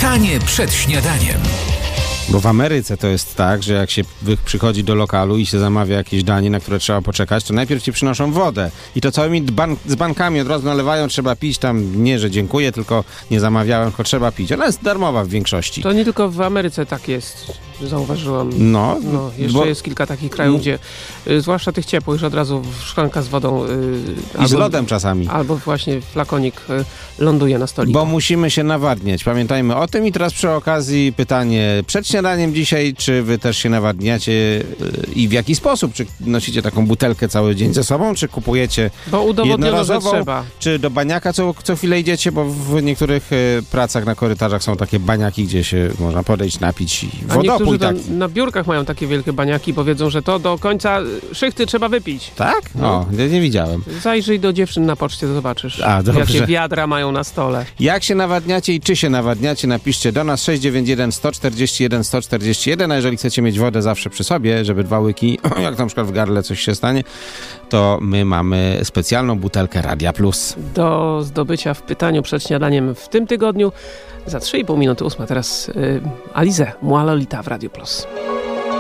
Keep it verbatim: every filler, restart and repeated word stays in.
Pytanie przed śniadaniem. Bo w Ameryce to jest tak, że jak się przychodzi do lokalu i się zamawia jakieś danie, na które trzeba poczekać, to najpierw ci przynoszą wodę. I to całymi ban- z bankami od razu nalewają, trzeba pić tam, nie, że dziękuję, tylko nie zamawiałem, tylko trzeba pić. Ona jest darmowa w większości. To nie tylko w Ameryce tak jest, zauważyłam. No, no jeszcze bo... jest kilka takich krajów, no. gdzie y, zwłaszcza tych ciepłych, że od razu szklanka z wodą y, i albo, z lodem czasami. Albo właśnie flakonik y, ląduje na stoliku. Bo musimy się nawadniać. Pamiętajmy o tym. I teraz przy okazji pytanie przed śniadaniem dzisiaj, czy wy też się nawadniacie yy, i w jaki sposób? Czy nosicie taką butelkę cały dzień ze sobą, czy kupujecie Bo udowodniono, że jednorazową, trzeba. czy do baniaka co, co chwilę idziecie? Bo w niektórych yy, pracach na korytarzach są takie baniaki, gdzie się można podejść, napić i wodopój taki. Na biurkach mają takie wielkie baniaki, bo wiedzą, że to do końca szychty trzeba wypić. Tak? No, nie, nie widziałem. Zajrzyj do dziewczyn na poczcie, to zobaczysz, A, dobrze. jakie wiadra mają na stole. Jak się nawadniacie i czy się nawadniacie, napiszcie do nas sześć dziewięć jeden, sto czterdzieści jeden, sto czterdzieści jeden, a jeżeli chcecie mieć wodę zawsze przy sobie, żeby dwa łyki, jak na przykład w gardle coś się stanie, to my mamy specjalną butelkę Radia Plus. Do zdobycia w pytaniu przed śniadaniem w tym tygodniu za trzy i pół minuty ósma. Teraz yy, Alizé, Moi Lolita w Radiu Plus.